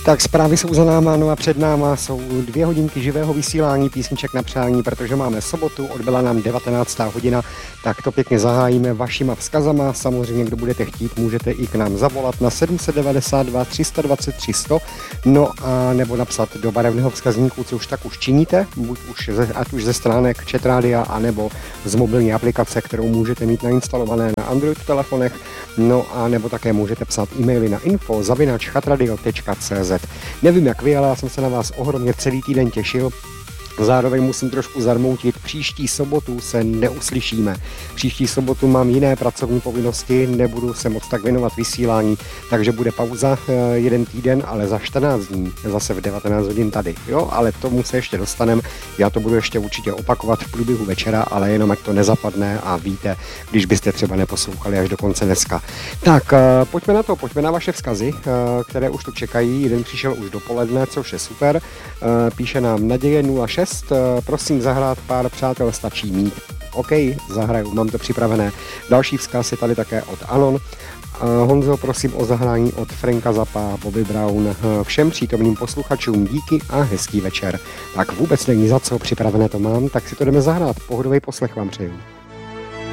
Tak zprávy jsou za náma, no a před náma jsou 2 hodinky živého vysílání písniček na přání, protože máme sobotu, odbyla nám 19. hodina, tak to pěkně zahájíme vašima vzkazama. Samozřejmě, kdo budete chtít, můžete i k nám zavolat na 792 323 100, no a nebo napsat do barevného vzkazníku, co už tak už činíte, ať už ze stránek Chat Rádia, anebo z mobilní aplikace, kterou můžete mít nainstalované na Android telefonech, no a nebo také můžete psát e-maily na info@chatradio.cz. Nevím jak vy, ale já jsem se na vás ohromně celý týden těšil. Zároveň musím trošku zarmoutit, příští sobotu se neuslyšíme. Příští sobotu mám jiné pracovní povinnosti, nebudu se moc tak věnovat vysílání, takže bude pauza 1 týden, ale za 14 dní, zase v 19 hodin tady. Jo, ale tomu se ještě dostaneme, já to budu ještě určitě opakovat v průběhu večera, ale jenom ať to nezapadne a víte, když byste třeba neposlouchali až do konce dneska. Tak, pojďme na to, pojďme na vaše vzkazy, které už tu čekají. Jeden přišel už dopoledne, což je super. Píše nám Naděje 06. Prosím zahrát Pár přátel stačí mít. OK, zahraju, mám to připravené. Další vzkaz je tady také od Anon. Honzo, prosím o zahrání od Franka Zappa, Bobby Brown. Všem přítomným posluchačům díky a hezký večer. Tak vůbec není za co, připravené to mám, tak si to jdeme zahrát. Pohodový poslech vám přeju.